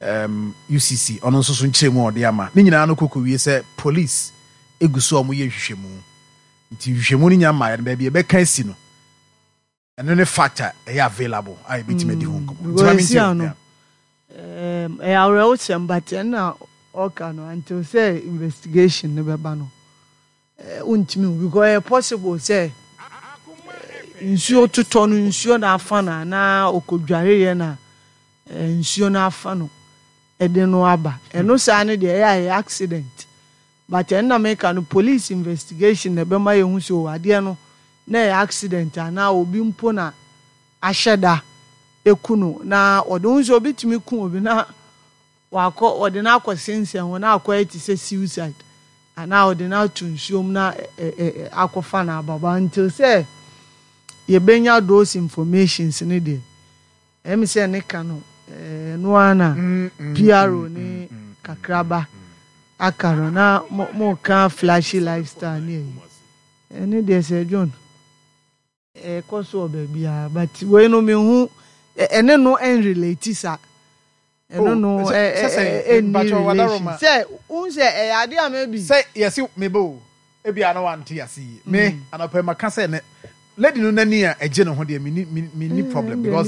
UCC ono nso so nkyeremu ode ama ne nyina no kokowie se police eguso omo ye hwehwemu nti hwehwemu ni nyama ya ba be kan si no eno ne factor e available I bitimedi ho nkomo I but na okay no until say investigation ne beba no untimi because possible say nsuo tutɔ no nsuo na afa na okodware ye na nsuo na afa no ede no aba eno saa ne de accident but na make no police investigation na be ma ye hu so ade no na accident na obi mpo na ahyeda ekunu na ode hu so bitimi ku obi na wakọ ode na akọsense ho na akọ eti se suicide ana ode na tunsuom na akọfa na baba until say ye benya those informations ni de em say ne kanu no ana PRO ni kakraba akaro na mo kan flashy lifestyle ni eni de say John koso bia but we no me hu ene no en relate sa eno no say unse ade amabi say yes me bo e bia na wante yasi me anopa maka say ne lady no nani a eje no ho de me problem because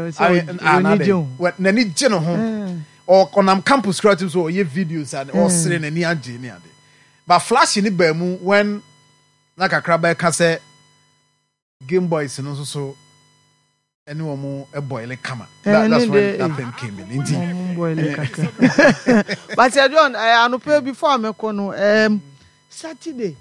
nani je no ho or konam campus creative so ye videos and or sere nani age ni ade but flash ni ba mu when na kakra ba ka say Game Boys no so anyone mo a boil kama that's when that thing came in indeed but John I no pay before me ko no Saturday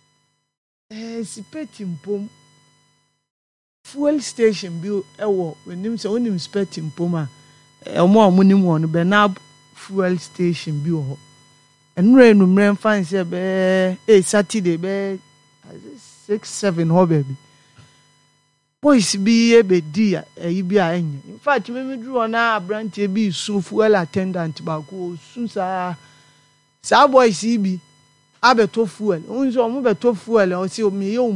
sipetim pom fuel station bi ewo wenim se onim spetim pom a omo nim won be na fuel station bi ho enure enumre mfa nse be Saturday be 6-7 ho baby boys bi ebedi bi a enye in fact me dru na abrantie bi su fuel attendant ba ko su sa boys bi abeto fuel unzo omo beto fuel o si mi ye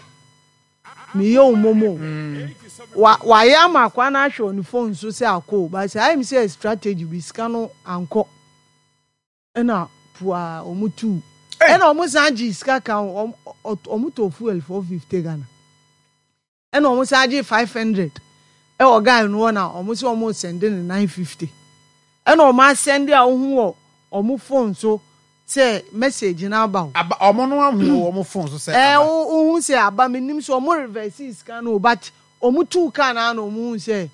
omomo wa ya makwa na hwe on phone so say akọ but I say strategy bi sika no anko ena pua omutu ena omo sanji sika kan omuto fuel 450 Ghana ena omo sanji 500 o guy no na omo se omo send 950 ena omo send a ohu omo phone so say message na aba omo no ahu omo phone so say ohu say aba menim so omo reverse scan no but omo tu ka na omo say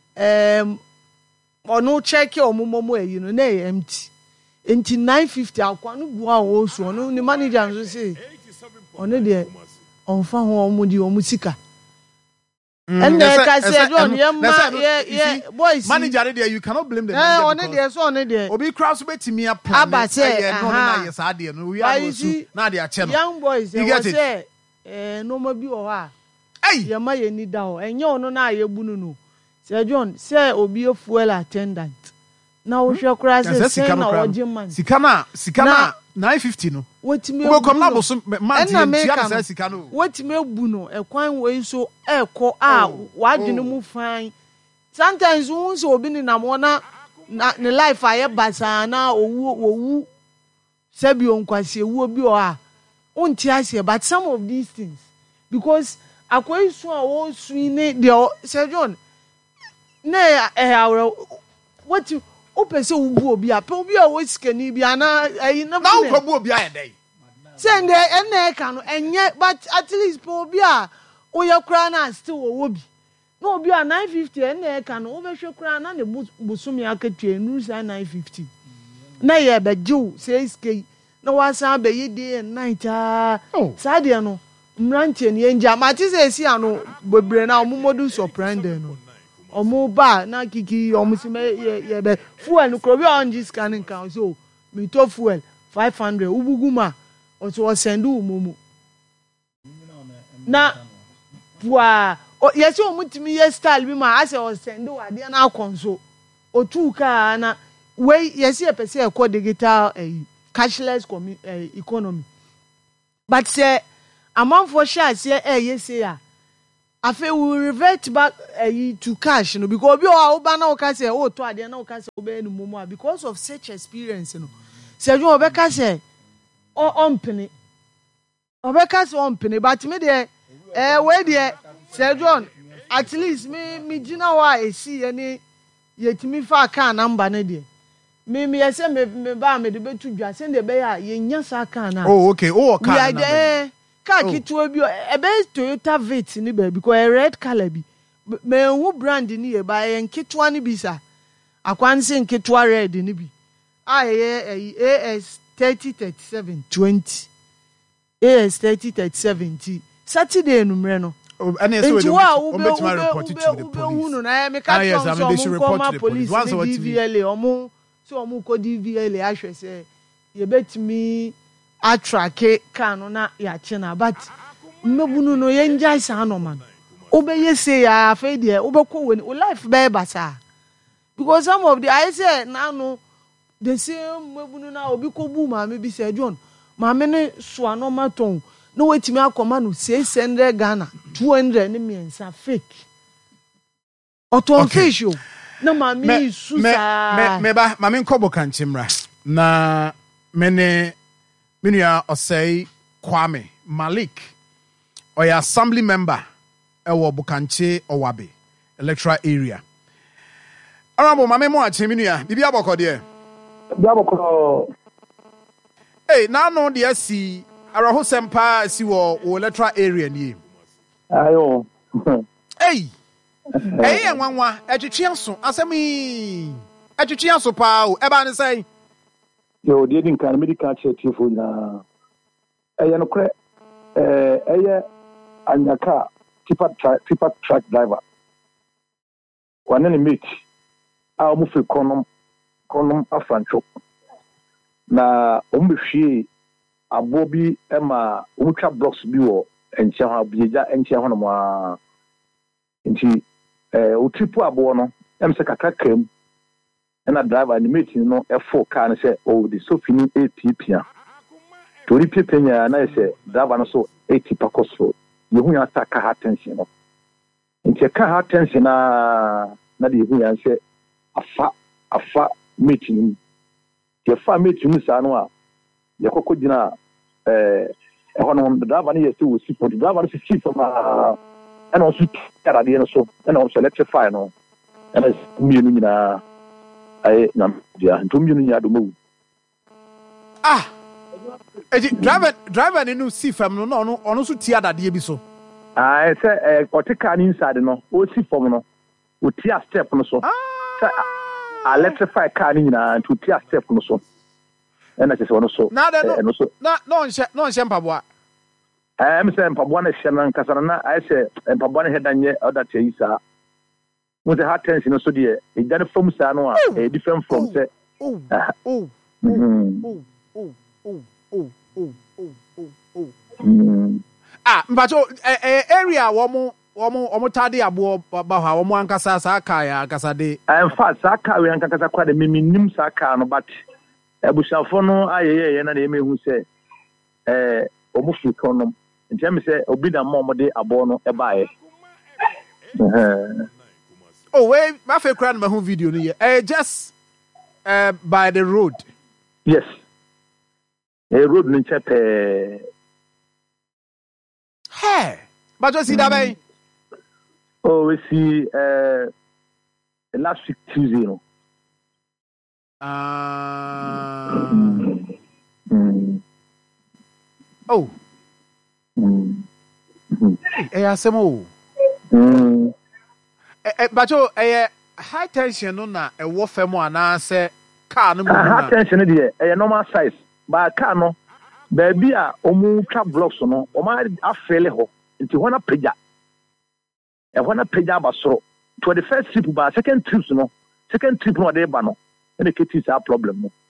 ono check omo momo no na empty enti 950 akwa no gu a o so no ni manager so say ono de onfa ho omo di omo sika and ka say John yeah boys manager there you cannot blame them ono de so ono de obi crowd so betimi a plan aba say no na yes ade no we are so na de a che no young boys they say no ma bi o ha ye ma ye ni da o enye ono na ye bunu no say John say obi e fuel attendant na wo hwe kura say na ojiman sika na 950 no wotime we come na boso man tia say sika no wotime ebu no ekwan we so eko a wadwene mu fan sometimes won so obi ni na mo na ne life aye basa na owu sebi onkwase ewu obi o a unti ase but some of these things because akwai so a wo suine de say John na what you opese ubu obi a pe obi a wo sikani bi ana ayi na wo bu obi a dey send ene ka no enye but at least pe obi a oyakura na still wo bi no obi a 950 ene ka no wo be hwe kura na ne busumi akatue nu sa 950 na ye be jiw say sk na wasa be yi day night sa de no mrantie ne enja mati say si ano bebre na omomodu surprende no omo ba na kiki omo si me ye be fuel no krobi on scanning kan so me to fuel 500 ubuguma o so send umumu na pua yes o mutimi ye style bi ma ase o send o ade na akonso o tu ka na we yes e pese e ko digital cashless economy but say amount for share say yes ya afi we revert back to cash no because obi o ba na o ka say o to ade na o ka say o be enu mumu because of such experience no say you obe ka say ompene obe ka say ompene but me dey we dey say John at least me gina wa esi ani yetimi fa car number na dey me yese me ba me de betu dwa say dey be ya ye nya sa car na oh okay oh car na car kitwa bi ebe Toyota Vitz ni be because a red color bi me hu brand ni e ba ye kitwa ni bi sa akwanse kitwa red ni bi AS 303720 AS 3037 Saturday numre no and yes we report it to the police na me ka tell police DVLA omo so omo ko DVLA ahwe say ye betimi atrake car no na ya chena but mmebunu no ye njai sa no man obeye say ya fe de obekọ we life be basa because some of the I say now no the same mmebunu na obi ko bu ma me bi say John ma me ne so anoma ton no wetimi akoma no 600 Ghana 200 ni miensa fake oton fish yo na ma me susa me ba ma me nkobo kanchimra na mene Minua Osei Kwame Malik oya assembly member ewo Bukanche Owabe electoral area. Honorable Mame mo ache minua bibi aboko de. Bibi aboko. Hey, na no de si araho sempa si wo electoral area ni. Ayo. Hey. Hey enwanwa etwetwe asemi etwetwe pa o eba ne sai. Yo didn't can medical check for na no kre anyaka tipa truck driver one ni meet a mo fi konom afrancho na ombehwie abobi ema omutwa blocks bi wo enche ha bieja enche ho no ma nti o tripu abo no em se kakakam na driver ni meet no e4 car no say oh the so fini APP tori pepenya na say driver no so 80 pakoso yehu ya ta car attention no nti car attention na de yehu ya say afa meeting ye fa meeting sa no a ye kokogina hono driver no ye say wo si for driver no si chief ma and also car de no so and also electrify no and me no nyina I dia ntumyu nya do mu driver ni no si fam no ono so ti adade bi so say otika ni inside no o si fam no o ti a step no so electrify car ni na to ti a step no so na se no so na no nche mpaboa me say mpaboa na hye na nkasa na I say mpaboa na hedanye other teisa with the hard tension so dear it done from Sanoa a different from say mbacho area womo tade abo ba ha womo ankasa saka ya ankasa de in fact saka we ankasa kwa de minim saka no but ebushafo no ayeye na eme hu say omo fuko no ntem say obi da mom de abo no e baaye oh, wait, my favorite crowd my home video ni just by the road. Yes. A road ni chepe. Hey, but you see that way? Oh, we see last week Tuesday no. Oh. Hey, asemo. But you high tension no na e wo fam ana se car no mu high tension dey normal size but car no baby a omu twa blocks no o ma afele ho nti hona pagya basoro to the first trip ba second trip no dey ba no e dey get this problem no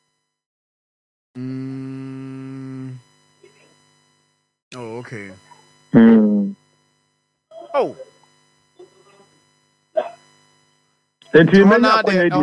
oh okay oh enti menya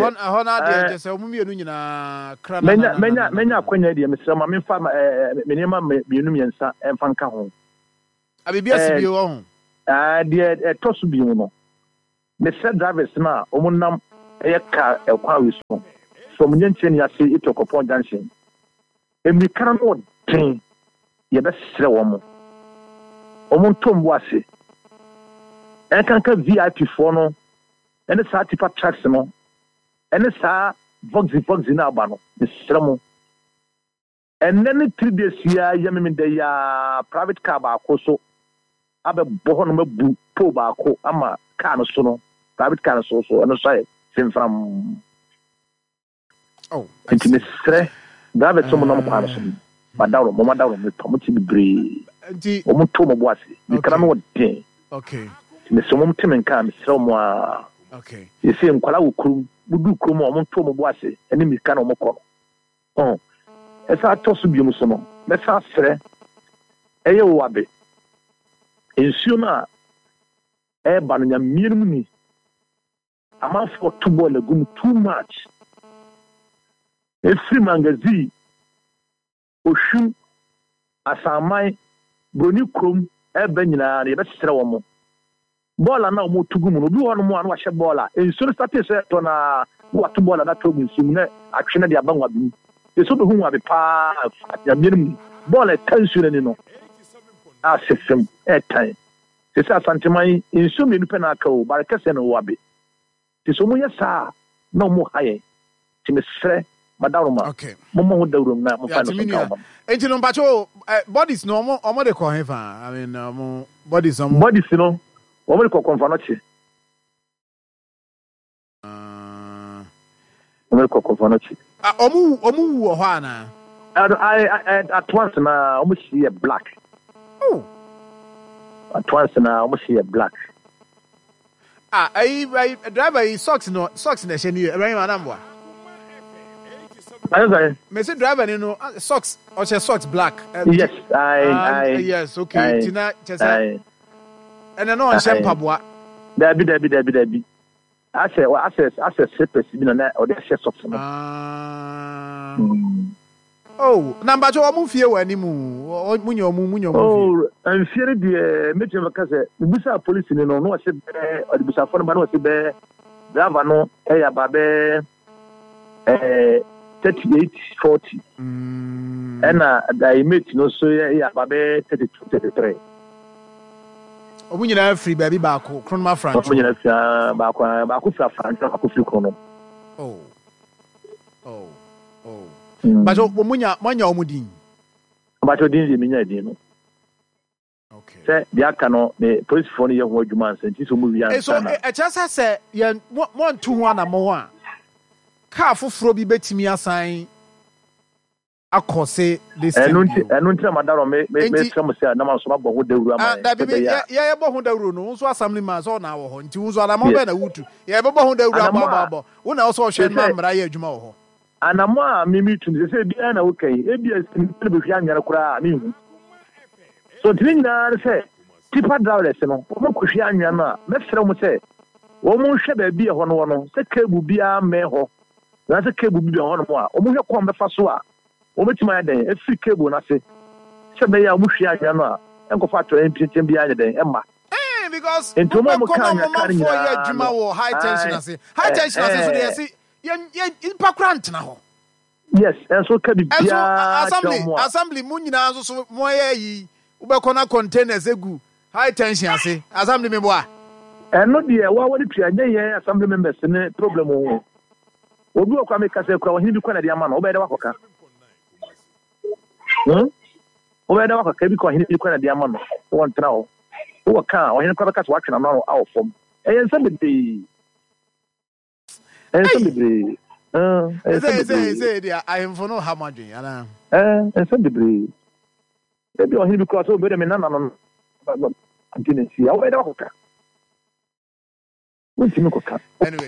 kwanya die mesra ma memfa menema mienu miensa emfa nka ho abibia sibie wo ho deɛ ɛtɔ so bi no mesɛ drivers na ɔmo nam ɛyɛ car ɛkwa wiso from nyankyɛn ase itokopon junction emikara no den yɛbɛsrɛ wɔn ɔmo ntombo ase ɛnkanka VIP foɔ no ɛne saa tipa trucks no ɛne saa voxy na aba no mesrɛ mo ɛnɛ ne 3 days ya yɛmeme da ya private car baako so abɛbɔ hɔ no mabu po baako ama car no so no private car no so ɛno so ayɛ femfram nti mesrɛ driver so mo nom kwa no so madawro metɔ mo ti bebree ɔmo to mo bo ase mekra no wɔden mesɛ mo teme nka mesrɛ mo a yɛsɛ nkwala wɔ kurom budu kurom a ɔmo to mo bo ase ɛne mika na ɔmo kɔ no ɛsa atɔ so biom so no mɛsa frɛ ɛyɛ wabe nsuo no a ɛba no nyammienu mu ni amanfoɔ to bɔɔl agum too much ɛfiri mangazi ohwim asaman broni kurom ɛbɛ nyinaa yɛbɛsrɛ wɔ mo bɔɔl na ɔmo tugu mu no obi hɔ no mu a no wahyɛ bɔɔl a nsuo no sate sɛ ɛtɔ na wato bɔɔl na to gu nsuo mu na atwe na de aba nwabe mu yɛsɛ bɛhu nwabe paa nyammienu mu bɔɔl ɛta nsuo no ni no asɛ fam ɛtan sɛ sɛ asanteman nsuo mmienu pɛ na aka o bare kɛsɛ no wabe nti sɛ ɔmo yɛ saa na ɔmo ha yɛn nti mesrɛ madaroma momo ho dawrum na mo fa no so enti no mpacho bodies no omo de ko hefa I mean bodies no omo de ko konfa no che omo de ko konfa no che omo wo ho ana I at once na omo see black at once na omo see black I driver socks na she ni right madam boy Me say driver no socks or socks black. Yes, yes, okay. Tina chesa. And no on shampaboa. Dabi. I say slippers bi na or dey socks no. Oh, number 2 omu fie wani mu. Munyo. Oh, and fear the meje makase. Busa police ni no se or the busa phone ba no se be driver no e ba be 38-40. And I met no so yeah, babe 32-33. When you have free baby back, Cronma France. When you have back free chrono. Oh. But Munya Omudin. But you didn't mean okay. Say the Akano, the police phone your word you man sent you movie. So I just said, yeah, 1, 2, 1 and more. Car for bi betimi asan akose this thing. Enu ntia madaro me tram say na man so ba ho dawuru ama. Da bi ye bo ho dawuru no so assembly man so na wo ho nti wo so na mo be na wutu. Ye be bo ho dawuru aba. Wo na so hwe na mra ye adwuma wo ho. Anamo a mimi tu say bi na wo kai e bi asin be hwe anyare kura ni hu. So tini na say tipa drivers no mo ko hwe anyare na me frɛ mo say wo mo hwe ba bi e ho no no say kebu bia me ho. That's a cable be on one. Omu come the first one. Ometima den e free cable na se. Se be ya omu hwia nya no a enko fa to NPTM bi anya den emma. Because into mo kan ya kan ya adwuma wo high tension ase. High tension ase so dey say ye impactant na ho. Yes, and so ka bi bia assembly mu nyina so mo ye yi. Wo be kona containers egu high tension ase. Assembly me bo a. Eno de wa woni tuanya ye assembly members ne problem wo. Obi okwa me kase kura ohini bi kwa na de ama no obede wakoka obede wakoka bi kwa ohini bi kwa na de ama no won tena ho wo ka ohini kwa kase watwe na no awofom eyensa bebre say dia I am for no hamadwen ana ensa bebre ebi ohini bi kwa so obede me na no contingency obede wakoka wo timi koka anyway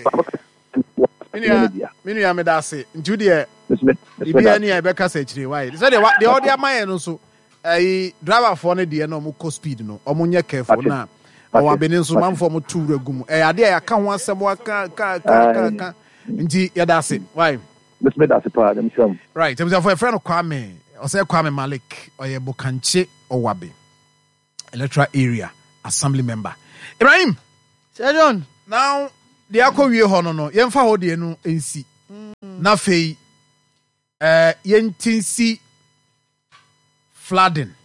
Minu ya medase ntu de bibia ni e beka sa chire why so de all the man no so driver for no de na mo co speed no omo nye careful na o abeni so manfo mo tuura gum ade ya ka ho asem ka nti ya dase why medase pa dem sham right em for a friend Kwame o say Kwame Malik o ye Bokanche Owabe electoral area assembly member. Ibrahim. John. Now, the akɔwie hɔ no yɛmfa hɔ deɛ no nsi. Na afei yɛntinsi flooding.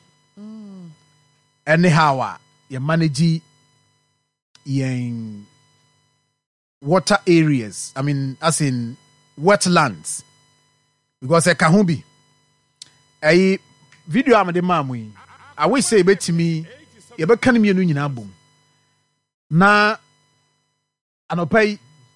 Anyhow you manage water areas. I mean, as in wetlands. Because I can't be a video I'm the mammy. I will say bet to me, you be can me in album. Na pay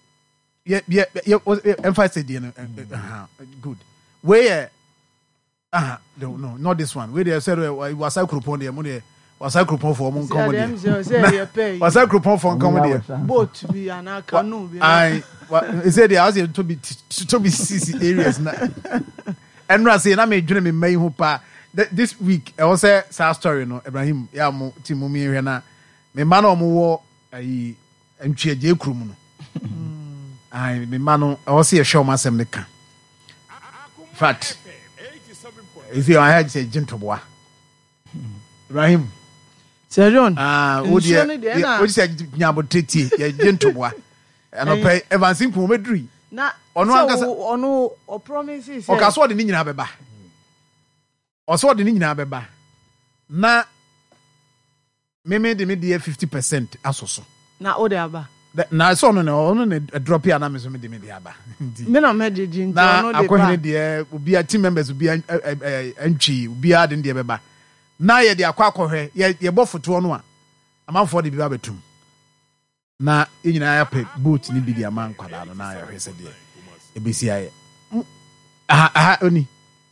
emphasize good. Where no, not this one. Where they said was I coupon the money. Was I coupon for mon comedy? Was I coupon for comedy? Both be an canoe. I said the house to be CC areas now. And I say, I made dream in May Hoopa. This week, I was a sad story, no, Ibrahim, Yamo, Timumi, Rena, me man or more, and Chia J. Krum. I, me man, I was here show myself the can. Fat. If you had said gentle boy, Ibrahim. Sir John, what you said, Nyabo Titi, a gentle boy, and I pay Evansing Pomedry. Na ono o promises o ka so de ni nyina beba o so de ni nyina beba na me de 50% asoso na o de aba na so no na drop ya na me so me de aba me na me de nti ono de akohene de obi a team members obi antwi obi a de beba na ye de akohwe ye bofoto no a amanfo de bi ba betum na nyina ya pe boot ni bidi aman kwada no na ya hwese de ebesi aye oni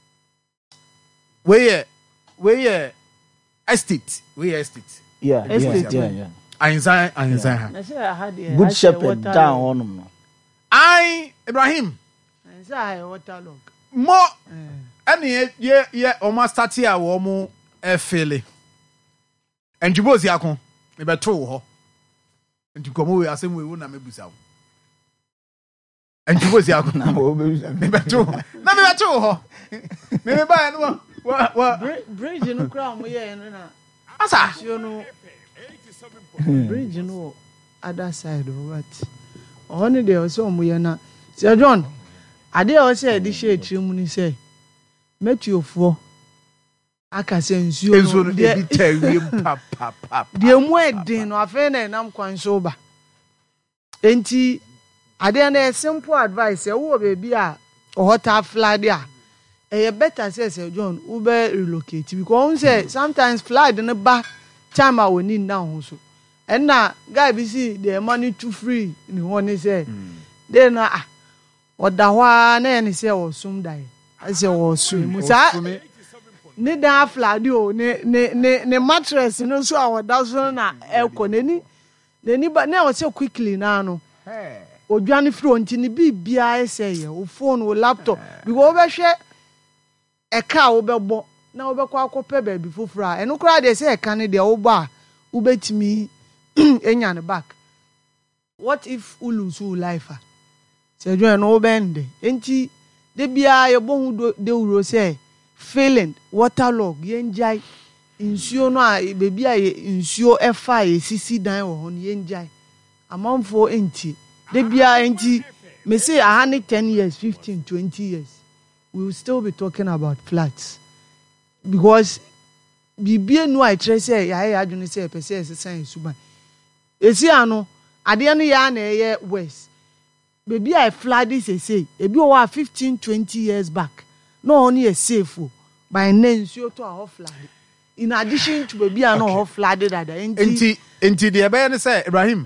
where estate yeah Ainzan Good Shepherd down on no Ibrahim Ainzan waterlog mo any ye o ma start here wo mo e fele enjubozi akon me beto ho nti komo we asem we na mebusa wo enjubozi akon na me beto ho me ba no wa bridge no kra mo ye no na asa no bridge no other side of what on dey so mo ye na Sir John ade o say di she trimu ni say metuofo aka se nsuo no de tawiem pap de mu edin no afa na enam kwan so ba enti ade na simple advice e wo baby a hota flood a e better say Sir John ube relocate because say sometimes flood no ba time a woni na ho so and na guy be see the money too free ni woni say then na oda na ni say osum dai I say osum musa ne da flood o ne mattress no so awoda so na eko neni ba na o say quickly na no odwane front ni bibia say ye o phone o laptop because obehwe eka obebo na obekọ akọpe ba bi foforo a eno kra de say eka ne de obo a ubetimi enya ne back what if ulusu life a se jo no obende enti de bia ye bohu de uro say failing waterlog yenjai insuo no a bebi a insuo efa ye sisi dan wo ho yenjai amanfo enti de bia enti me say 10 years 15 20 years we will still be talking about floods because bibie no I try say ya adwene say pese sesan suban esi ano ade no ya na eye west baby I flood this say ebi o wa 15 20 years back no only a safe by nsuo to a flood in addition to baby no ho flooded that enti the ebe ne say Ibrahim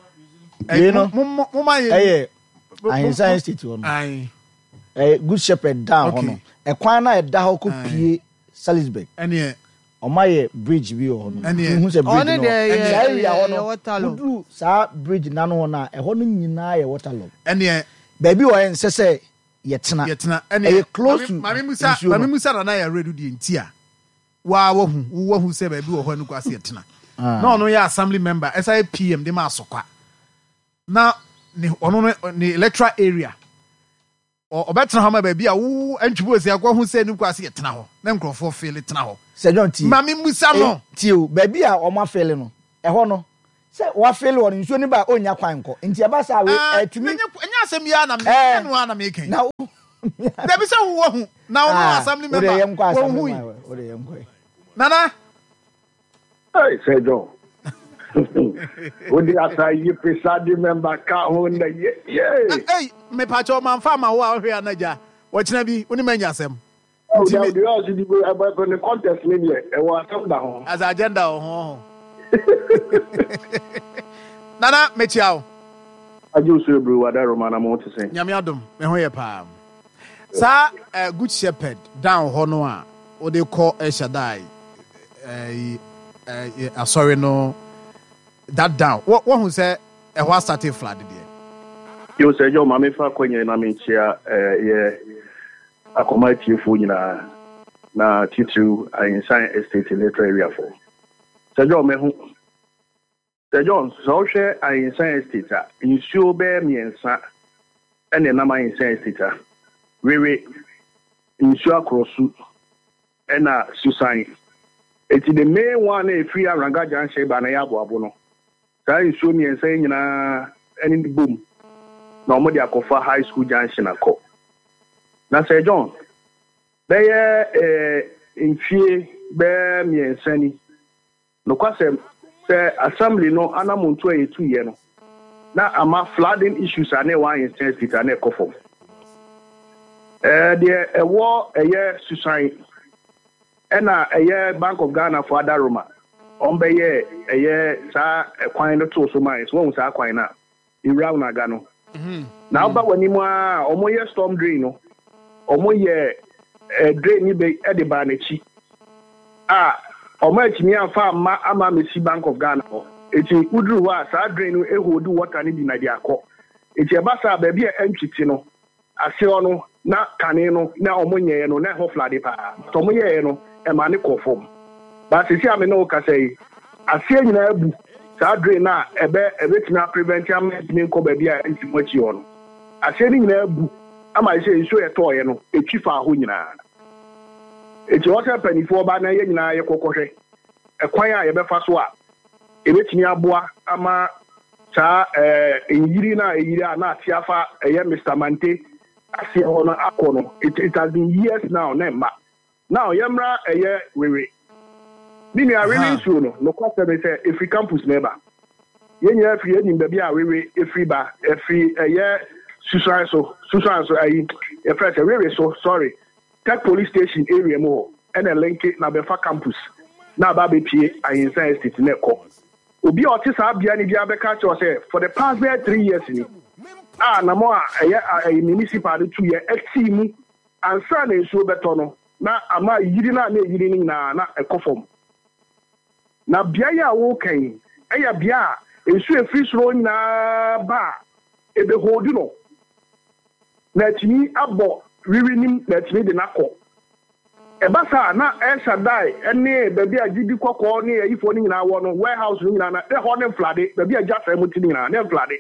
mo Ainzan State one Good Shepherd down hono ekwan na eda ho ko pie Salisbury ene omaye bridge bi ho no hu se bridge no area ho no sa bridge na no na ho no nyina ye waterlog ene baby wo en sese yetena ene close to mami musa na ya redu di ntia wa wo se baby wo ho no kwase yetena no ya assembly member SIPM de ma asokwa na ni ono ni electoral area obetena ho ma baby a wo antwibo esi akwa hu se ni kwase yetena ho na nkrofo feel tena ho Sir John T mami musa no ti o baby a o ma feel no ɛhɔ no sɛ wa fail wɔ nsuo ne ba onya kwan nkɔ nti aba sa we atumi enya asɛm ya na me no me kan na da bi sɛ wo hu na wo assembly member wo hu nana Say John. Odi asa yi preside member ka ho na ye. Me pa cho man fa ma wo a hwe anaja. Wo kina bi oni manya asem. Nti me dey also di about the contest me here. E wo asem da ho. As agenda ho. Nana me chiao. Aju so bro wada Romana mo to say. Nyame adom me ho ye pa. Sa good shepherd down ho no a wo dey call Eshadai. Sorry no that down what who say a what started flood there you say your mama fa kwenye na me chia ye akoma tiefo nyina na titu Insan estate electoral area for say your me hu say John so hwe Insan estate a nsuo be miensa ene na ma Insan estate a wewe nsuo akrosu ena Susan. It's the main one a free Ranga Junction by Nayabuabono. That is showing me and saying, any boom. Normally, I call High School Junction. I call. Now, say, John, they in fear, bear me and Sunny. No question, say, assembly no, Anamuntu 2 years. Now, I'm flooding issues. I know why instead it and a coffin. There a war a year society. Ena eye Bank of Ghana for Adaroma ombe ye eye sa kwan no to so man so won sa kwan na ira una ga no na oba wani mu a omo ye storm drain no omo ye drain ni be e de ba na chi omo atimi afa ama mesi Bank of Ghana eti udru wa sa drain no e hold water ni bi na dia akọ eti e ba sa ba bi e ntwiti no ase ono na kane no na omo nye no na ho flade pa to omo ye no e ma ne kofom ba sisi ame no ka say ase nyina abu sa drain na ebe timi prevent am ni nko ba bia enti mochi ono ase ni nyina abu ama ise nso ye to ye no etwi fa ho nyina eti o se panifo ba na ye nyina ye kokohwe ekwan a ye be fa so a timi aboa ama sa eyiri na atiafa eye Mr. Mante ase ono akono it has been years now na ma now yamra eye wewe nini a really sure no kwase be say every campus member yenya free enyim ba bia wewe every ba every eye Susan so ayi e fresh wewe so sorry Tech police station area mo and a link na befa campus na ba be pie Insan estate na ko obi o ti sa bia ni bia be ka cho say for the past 3 years ni na mo a municipal 2 year team ansa na enso beto no na ama yiri na yiri ni na ekofom na bia ya wo kan eya bia enso efiri soro na ba ebe hold no na tini abo wiwi nim na tini de nakọ eba sa na Eshadai ene baby agidi kokọ ne yifo ni nyina wo no warehouse ni nyina na e ho ne flade baby agya fa mu tini nyina ne flade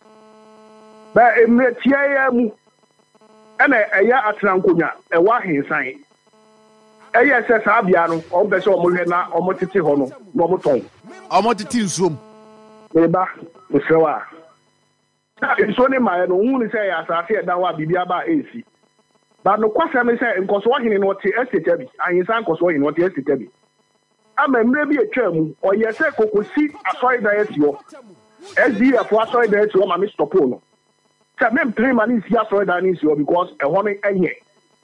ba emre tia ya mu ene eya atrankonya e wa hensan eya se sa bia no o be se o mo hwe na o mo tete ho no no mo ton o mo tete nsuom eba osrewa so ne ma no hu ni se ya asase e dan wa bibia ba esi ba no kwasa me se nkoso ohene no te estate bi Insan nkoso ohene no te estate bi ama mre bi etwa mu o ye se kokosi asori diet yo SDF asori diet yo ma me stop no se me mpre ma ni si asori diet yo because e ho ne enye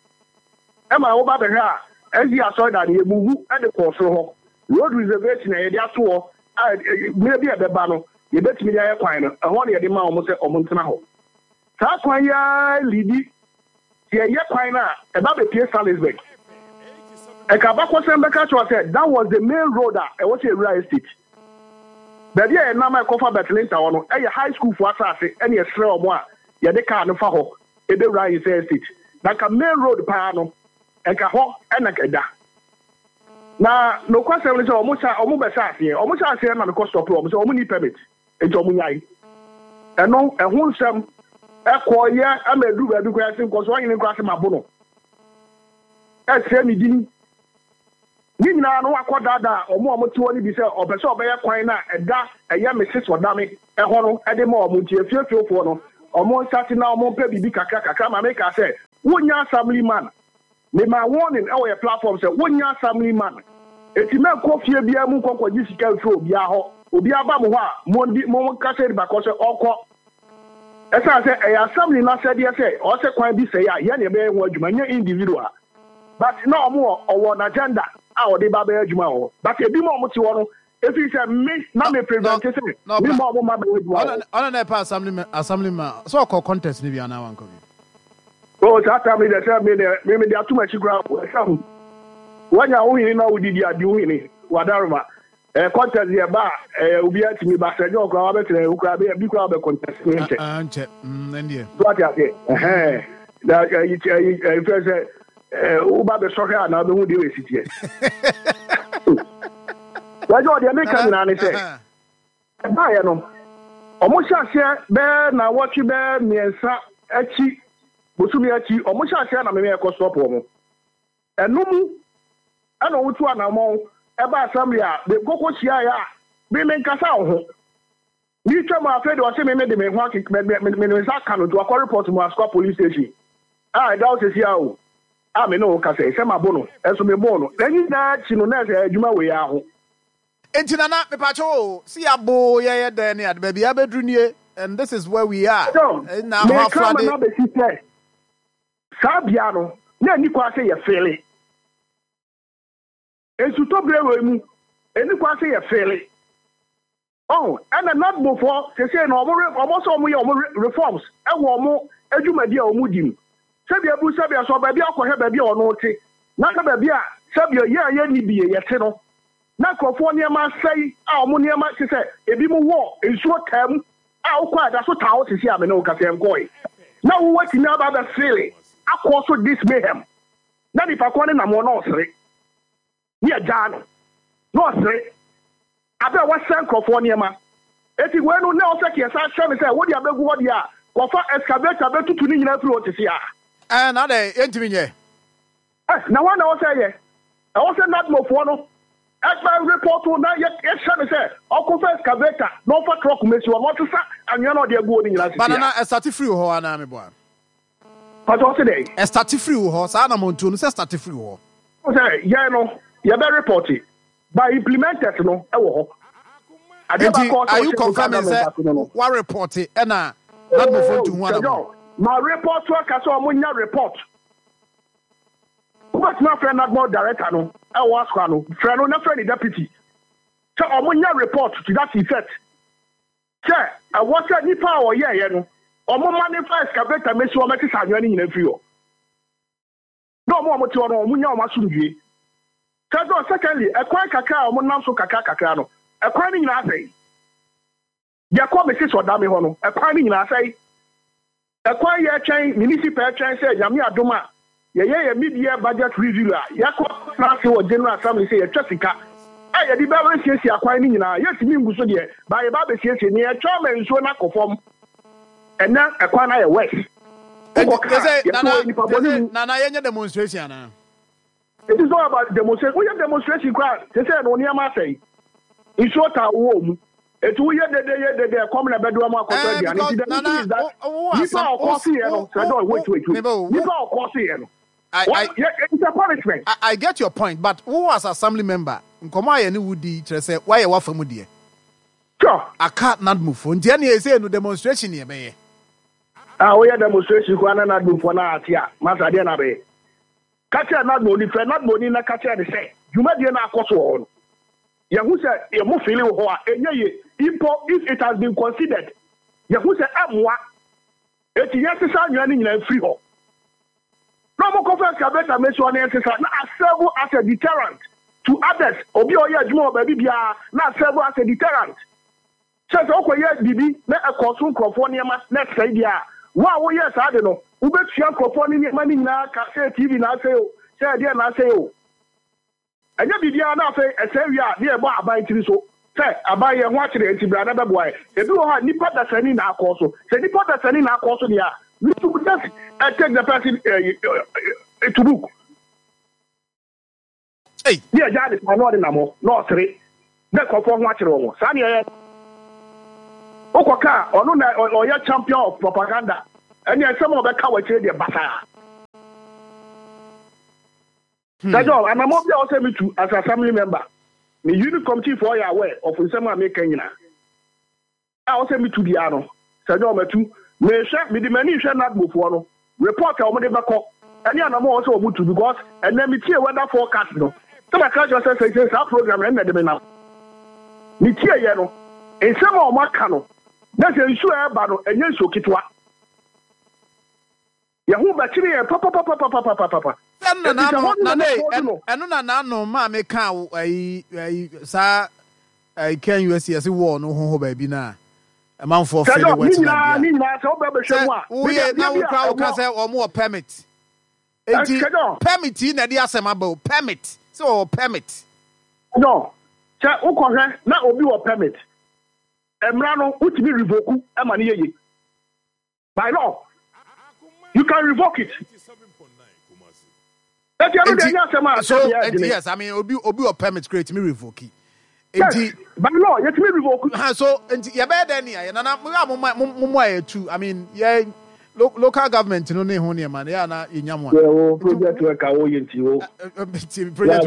e ma wo ba be ha SDF asori diet ye bugu e de koso ho road reservation e de ato ho mre bi e be ba no ye betimi ya kwan no e ho ne ye de ma o mo se o mo ntena ho sa kwan ya lidi ye kwan na e ba be pie Salisbury e ka ba ko sembe ka cho say that was the main road e was a real estate baby e na ma ko fa Betlenta wo no e ye high school for asase e ne esre omo a ye de car no fa ho e be real estate na ka main road pa no e ka ho e na ka da na no kwa sembe say omo be sa ase na me ko stop omo say omo ni permit e jo omo nyai e no e hu nsem ekoye amedu ba bi kwa sin ko so yin kwa se mabo no e se mi din ni nyina no akɔdada ɔmo ti woni bi sɛ ɔbɛsɛ ɔbɛyɛ kwan na ɛda ɛyɛ Mrs. Odame ɛhɔ no ɛde ma ɔmo nti efiefiefoɔ no ɔmo nsate na ɔmo pɛ bibi kakra ma meka sɛ wonya assemblyman me ma warning ɛwɔ yɛ platform sɛ wonya assemblyman eti na kɔ fie bia mu kɔkɔgye sika mfiri obia hɔ obia ba mo hɔ a mo kasa riba kɔ sɛ ɔkɔ ɛsa sɛ ɛyɛ assembly na sɛ deɛ sɛ ɔsɛ kwan bi sɛ yɛ yɛ ne bɛyɛ ho adwuma nyɛ individual but na ɔmo ɔwɔ agenda a ɔde ba bɛyɛ adwuma hɔ but ebi ma ɔmo ti hɔ no efi sɛ me na me prevent sɛ me ma ɔmo ma bɛyɛ adwuma hɔ ɔno na ɛpa assemblyman so ɔkɔ contest ne bi ana wankɔ bi o saa time de sɛ me de atum akyi kora ɛsɛ ho wanya wohini na wodidi adi wohini wadaroma contest yɛ ba obi atimi ba sɛ nyɛ ɔkora wabɛtena wokora bi kora wabɛ contest ne nkyɛ nkyɛ ɛndeɛ wate ase na ɛfɛ sɛ woba bɛsɔhwɛ a na wobɛhu deɛ wɔsitiɛ wagye ɔdeɛ meka nyinaa ne sɛ ɛbaeɛ no ɔmo hyɛ aseɛ bɛɛ na wɔtwe bɛɛ mmiɛnsa akyi bosumi akyi ɔmo hyɛ aseɛ na memɛ ɛkɔ stop wɔ mo ɛno mu ɛna wotu anammɔn ɛba assembly a koko hyiaeɛ a meme nkasa wo ho metwa mu afei de ɔse meme de me ho me nsa ka no to akɔ report mu asukwa police station a ɛda wo sɛsi a o a me ne wo kasa sɛ mabo no ɛso mebɔɔ no na nyinaa akyi no na ɛsɛ adwuma wei a ho enti nana mepatwo o si abo yɛyɛ dɛn ne ade baabi abɛduru nie and this is where we are na afrade na bɛsi sɛ saa bia no na ani kwa sɛ yɛ fele ensutɔ brewe mu ani kwa sɛ yɛ fele ɛna natbofo sɛsɛ na ɔmo sɛ ɔmo yɛ ɔmo reforms ɛwɔ ɔmo adwumadi a ɔmo di mu sɛbia bu sɛbia so baabi akɔhwɛ baabi a ɔno te na ka baabi a sɛbia yɛ ni bie yɛte no na nkurɔfoɔ nneɛma asɛe a ɔmo nneɛma te sɛ ebi mu wɔ nsuo taa mu a wokɔ ada so taa wo sisi a me ne wo kasa nkɔe na wowatumi aba bɛfele akɔ so this mayhem na nipa kɔ ne nam wɔ na ɔsere ne agyaa no na ɔsere abɛ wɔsɛ nkurɔfoɔ nneɛma eti wei no na ɔsɛ kɛsa hyɛ me sɛ wode abɛgu hɔ deɛ a wɔfa excavator bɛtutu ne nyinaa firi wɔte se a na dɛ yɛntumi nyɛ na wɔn na wɔsɛ yɛ ɛwɔ sɛ natmofoɔ no ɛgba report na yɛhyɛ me sɛ ɔkɔfa excavator na ɔfa truck mesi hɔ na ɔsesa anwea na ɔde agu hɔ ne nyinaa sisi a banana ɛstate firi hɔ anaa meboa pàtó ɔsɛ dɛ ɛstate firi hɔ saa na mɔntuo no sɛ ɛstate firi hɔ sɛ yɛn no yɛbɛ report by implementers no ɛwɔ hɔ enti are you confirming sɛ wa report ɛna natmofo ntu ho anam ma report to aka sɛ ɔmo nya report wobɛtumi afrɛ natmo director no ɛwɔ asokwa no frɛ no na frɛ ne deputy sɛ ɔmo nya report to that effect sɛ ɛwɔ sɛ nipa a ɔyɛɛyɛ no ɔmo ma ne fa excavator mesi ɔmo ɛte sa anwea ne nyinaa firi hɔ na ɔmo te hɔ no ɔmo nya ɔmo asomdwie sɛdɔ secondly ɛkwan kakra a ɔmo nam so kakra no ɛkwan ne nyinaa sɛe yɛkɔ Mrs. Odame hɔ no ɛkwan ne nyinaa sɛe ɛkwan yɛ twɛn municipal twɛn sɛ nyame adom a yɛyɛ mid-year budget review a yɛkɔ n'ase wɔ general assembly sɛ yɛtwa sika a yɛde bɛbɛ siesie akwan ne nyinaa yɛtumi ngu so deɛ ba yɛba bɛsiesie ne yɛtwa ma nsuo no akɔ fam ɛnɛ ɛkwan no ayɛ west nana yɛnyɛ demonstration anaa it is not about demonstration woyɛ demonstration koraa te sɛ no nneɛma asɛe nsuo taa wowɔ mu etu woyɛ dede ɛkɔm na bɛdoa mu akɔtɔ aduane nti dɛm is that nipa ɔkɔ seɛ no sɛdɔ wait nipa ɔkɔ seɛ no it's a punishment. I get your point, but who as assembly member nkɔmɔ ayɛ ne wudi kyerɛ sɛ wayɛ wafa mu deɛ sure aka nadmufo nti ɛne ɛsɛ no demonstration yɛ bɛyɛ woyɛ demonstration koraa na nadmufo no ate a masa deɛ na bɛyɛ ka kyerɛ nadmoni frɛ nadmoni na ka kyerɛ ne sɛ dwumadie no akɔ so wɔ hɔ no yɛhu sɛ yɛmo fili wɔ hɔ a ɛnyɛ ye impo if it has been considered yɛhu sɛ ɛmmoa eti yɛsesa anwea no nyinaa firi hɔ na ɔmo kɔfɛ excavator mesi hɔ no yɛsesa na aserve as a deterrent to others obi a ɔyɛ adwuma wɔ baabi biara na aserve as a deterrent sɛ wokɔyɛ biribi na ɛkɔ so nkurɔfoɔ nneɛma na ɛsɛe deɛ a wo a woyɛ saa de no wobɛtua nkurɔfoɔ no nneɛma no nyinaa ka sɛ tv na asɛe o sɛ ɛdeɛ na asɛe o ɛnyɛ biribiara na afei ɛsɛ wie a ne yɛbɔ aban tiri so sɛ aban yɛ ho akyerɛ nti bra na bɛboa ɛ ebi wɔ hɔ a nipa dasani na akɔ so sɛ nipa dasani na akɔ so deɛ a we should just take the person to book Hey, yeah, Jadis, I know the Namo, no three. Next of all, watch it all. Sunny, Okoka, or your champion of propaganda, and yet some of the cowards say the Basa. That's all, and I'm also me too as a family member. The unit committee for your way of some American. I also me to the ano. Sajo me too. Me share me the many share not move one. Report our money back up. And I'm also able to because and then me see weather forecast no. So my culture says our program and the now. Me see no. In some of my cano. That's a issue about and you so kitwa. Yahu battery papa. ɛno na no ma me ka sa kan USC war no ho baabi na amanfo fere wetland ni na so be hwehwe a we na wo kra wo ka say omo permit enti permit na dey asem about permit so permit no che ukohwe na obi wo permit emra no utimi revoke e ma ne yeye by law you can revoke it. So yes, I mean obi or permit create me revoke. Yes, by law, you me revoke. So you better than ya na mo too. I mean, yeah, local government no ne ho ne man. Yeah, na yenyamo. Project work awo yenti o. Project